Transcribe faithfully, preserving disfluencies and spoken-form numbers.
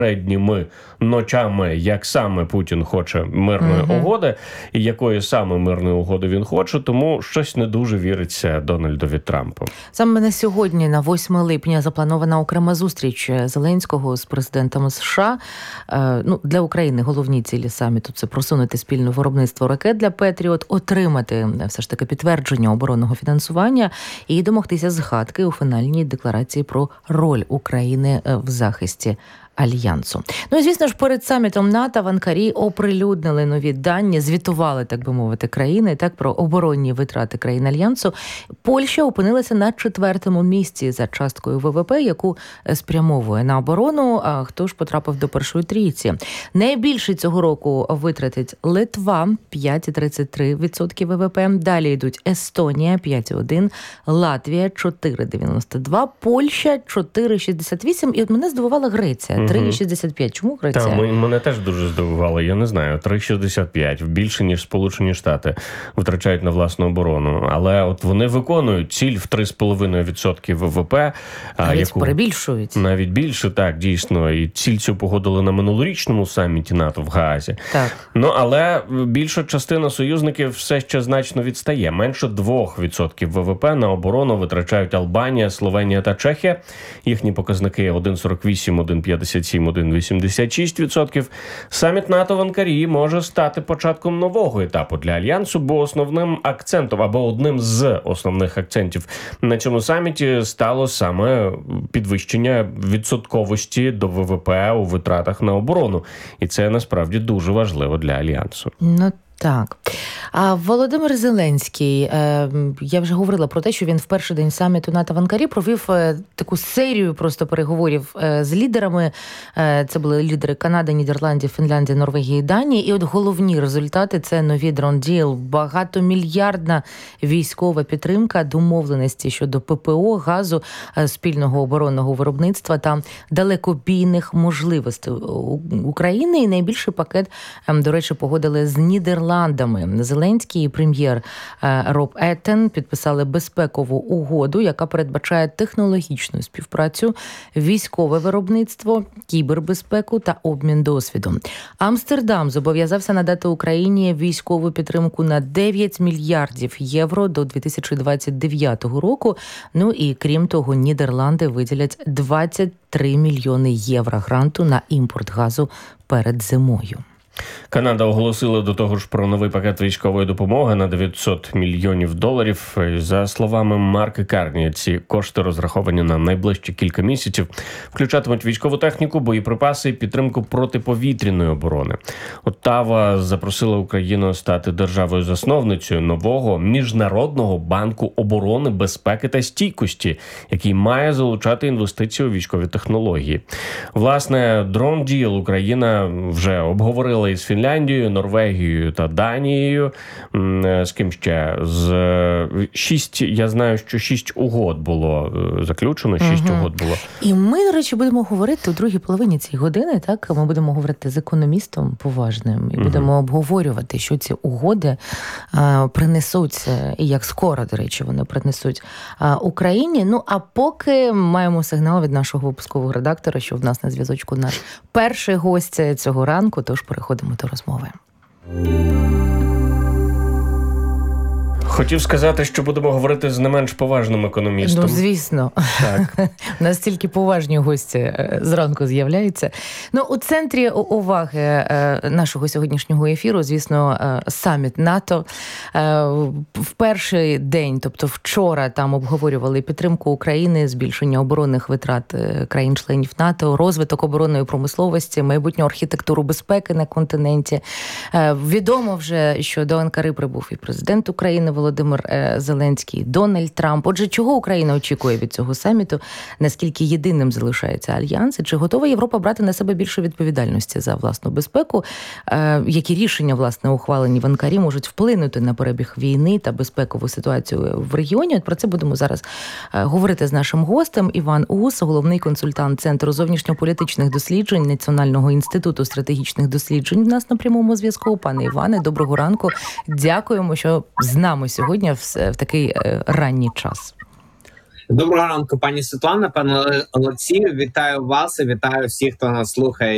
Передніми ночами, як саме Путін хоче мирної uh-huh. угоди, і якої саме мирної угоди він хоче, тому щось не дуже віриться Дональдові Трампу. Саме на сьогодні, на восьме липня, запланована окрема зустріч Зеленського з президентом США. Е, ну, для України головні цілі саміту – це просунути спільне виробництво ракет для Петріот, отримати все ж таки підтвердження оборонного фінансування і домогтися згадки у фінальній декларації про роль України в захисті Альянсу. Ну і, звісно ж, перед самітом НАТО в Анкарі оприлюднили нові дані, звітували, так би мовити, країни, так, про оборонні витрати країн Альянсу. Польща опинилася на четвертому місці за часткою ВВП, яку спрямовує на оборону, а хто ж потрапив до першої трійці. Найбільше цього року витратить Литва – п'ять цілих тридцять три відсотка ВВП, далі йдуть Естонія – п'ять цілих одна відсотка, Латвія – чотири цілих дев'яносто два відсотка, Польща – чотири цілих шістдесят вісім відсотка, і от мене здивувала Греція. три цілих шістдесят п'ять. Чому Греція? Так, мене теж дуже здивувало. Я не знаю, три цілих шістдесят п'ять. Більше, ніж Сполучені Штати витрачають на власну оборону. Але от вони виконують ціль в три цілих п'ять десятих відсотка ВВП. Навіть яку... перебільшують. Навіть більше, так, дійсно. І ціль цю погодили на минулорічному саміті НАТО в Гаазі. Так. Ну, але більша частина союзників все ще значно відстає. Менше двох відсотків ВВП на оборону витрачають Албанія, Словенія та Чехія. Їхні показники один цілих сорок вісім, один цілих п'ятдесят сім, один цілих вісімдесят шість відсотків. Саміт НАТО в Анкарі може стати початком нового етапу для Альянсу, бо основним акцентом, або одним з основних акцентів на цьому саміті стало саме підвищення відсотковості до ВВП у витратах на оборону. І це насправді дуже важливо для Альянсу. Ну, так. А Володимир Зеленський, я вже говорила про те, що він в перший день саміту НАТО в Анкарі провів таку серію просто переговорів з лідерами. Це були лідери Канади, Нідерландів, Фінляндії, Норвегії і Данії. І от головні результати – це нові дрон-діл, багатомільярдна військова підтримка, домовленості щодо ППО, газу, спільного оборонного виробництва та далекобійних можливостей України. І найбільший пакет, до речі, погодили з Нідерландами. Зеленський і прем'єр Роб Еттен підписали безпекову угоду, яка передбачає технологічну співпрацю, військове виробництво, кібербезпеку та обмін досвідом. Амстердам зобов'язався надати Україні військову підтримку на дев'ять мільярдів євро до дві тисячі двадцять дев'ятого року. Ну і крім того, Нідерланди виділять двадцять три мільйони євро гранту на імпорт газу перед зимою. Канада оголосила до того ж про новий пакет військової допомоги на дев'ятсот мільйонів доларів. За словами Марка Карні, ці кошти розраховані на найближчі кілька місяців, включатимуть військову техніку, боєприпаси і підтримку протиповітряної оборони. Оттава запросила Україну стати державою-засновницею нового Міжнародного банку оборони, безпеки та стійкості, який має залучати інвестиції у військові технології. Власне, дрон-діл Україна вже обговорила із Фінляндією, Норвегією та Данією. З ким ще? З шість, я знаю, що шість угод було заключено, шість угу. угод було. І ми, до речі, будемо говорити у другій половині цієї години, так? Ми будемо говорити з економістом поважним і угу. будемо обговорювати, що ці угоди а, принесуть, і як скоро, до речі, вони принесуть а, Україні. Ну, а поки маємо сигнал від нашого випускового редактора, що в нас на зв'язочку наш перший гость цього ранку, тож переходимо до розмови. Хотів сказати, що будемо говорити з не менш поважним економістом. Ну, звісно. Так. У нас тільки поважні гості зранку з'являються. Ну, у центрі уваги нашого сьогоднішнього ефіру, звісно, саміт НАТО. В перший день, тобто вчора, там обговорювали підтримку України, збільшення оборонних витрат країн-членів НАТО, розвиток оборонної промисловості, майбутню архітектуру безпеки на континенті. Відомо вже, що до Анкари прибув і президент України Володимир Зеленський, Дональд Трамп. Отже, чого Україна очікує від цього саміту? Наскільки єдиним залишається Альянс? Чи готова Європа брати на себе більше відповідальності за власну безпеку? Які рішення, власне, ухвалені в Анкарі можуть вплинути на перебіг війни та безпекову ситуацію в регіоні? От про це будемо зараз говорити з нашим гостем. Іван Ус, головний консультант Центру зовнішньополітичних досліджень Національного інституту стратегічних досліджень. В нас на прямому зв'язку. Пане Іване, доброго ранку. Дякуємо, що з нами сьогодні в, в такий ранній час. Доброго ранку, пані Світлана, пане Олексію. Вітаю вас і вітаю всіх, хто нас слухає